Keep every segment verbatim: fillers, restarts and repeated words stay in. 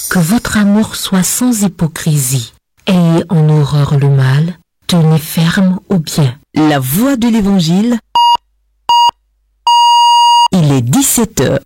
Que votre amour soit sans hypocrisie. Ayez en horreur le mal, tenez ferme au bien. La voix de l'Évangile, il est dix-sept heures.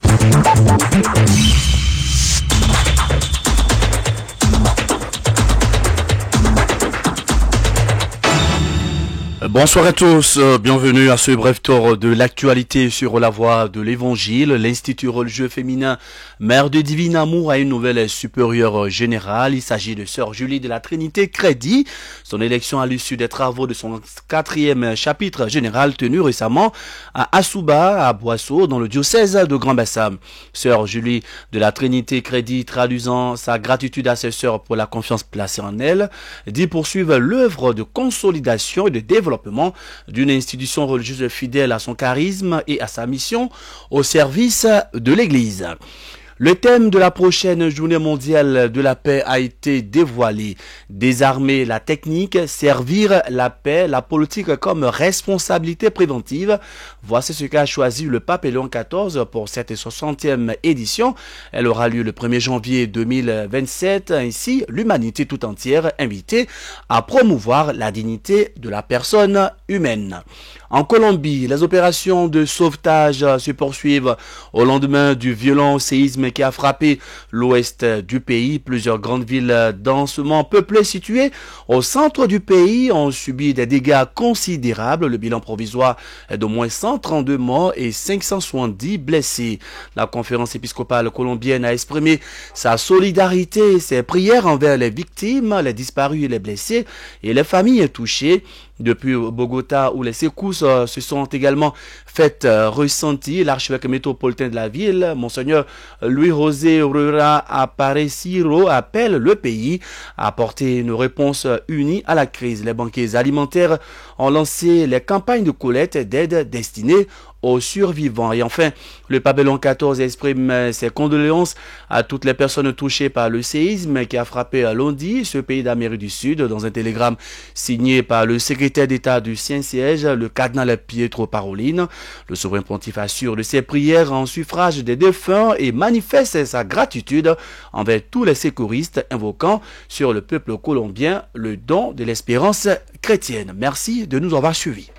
Bonsoir à tous, bienvenue à ce bref tour de l'actualité sur la voie de l'Évangile. L'Institut religieux féminin Mère de Divin Amour a une nouvelle supérieure générale. Il s'agit de Sœur Julie de la Trinité Crédit. Son élection à l'issue des travaux de son quatrième chapitre général tenu récemment à Assouba, à Boisseau, dans le diocèse de Grand-Bassam. Sœur Julie de la Trinité Crédit, traduisant sa gratitude à ses sœurs pour la confiance placée en elle, dit poursuivre l'œuvre de consolidation et de développement d'une institution religieuse fidèle à son charisme et à sa mission au service de l'Église. Le thème de la prochaine journée mondiale de la paix a été dévoilé. Désarmer la technique, servir la paix, la politique comme responsabilité préventive. Voici ce qu'a choisi le pape Léon quatorze pour cette soixantième édition. Elle aura lieu le premier janvier deux mille vingt-sept. Ainsi, l'humanité tout entière invitée à promouvoir la dignité de la personne humaine. En Colombie, les opérations de sauvetage se poursuivent au lendemain du violent séisme qui a frappé l'ouest du pays. Plusieurs grandes villes densément peuplées situées au centre du pays ont subi des dégâts considérables. Le bilan provisoire est d'au moins cent trente-deux morts et cinq cent soixante-dix blessés. La conférence épiscopale colombienne a exprimé sa solidarité et ses prières envers les victimes, les disparus et les blessés et les familles touchées. Depuis Bogota, où les secousses euh, se sont également faites euh, ressentir, l'archevêque métropolitain de la ville, Monseigneur Louis-José Rura Apareciro, appelle le pays à apporter une réponse unie à la crise. Les banquiers alimentaires ont lancé les campagnes de collecte d'aide destinées aux survivants. Et enfin, le pape Léon quatorze exprime ses condoléances à toutes les personnes touchées par le séisme qui a frappé à lundi ce pays d'Amérique du Sud. Dans un télégramme signé par le secrétaire d'État du Saint-Siège, le cardinal Pietro Parolin, le souverain pontife assure de ses prières en suffrage des défunts et manifeste sa gratitude envers tous les secouristes, invoquant sur le peuple colombien le don de l'espérance chrétienne. Merci de nous avoir suivis.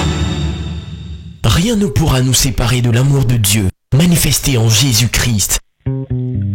Rien ne pourra nous séparer de l'amour de Dieu, manifesté en Jésus-Christ.